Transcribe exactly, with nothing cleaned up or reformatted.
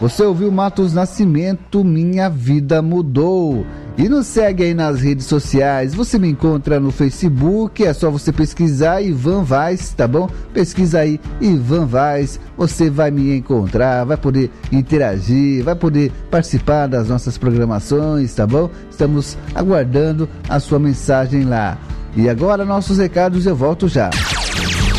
Você ouviu Matos Nascimento, Minha Vida Mudou. E nos segue aí nas redes sociais. Você me encontra no Facebook, é só você pesquisar Ivan Vaz, tá bom? Pesquisa aí Ivan Vaz, você vai me encontrar, vai poder interagir, vai poder participar das nossas programações, tá bom? Estamos aguardando a sua mensagem lá. E agora nossos recados, eu volto já.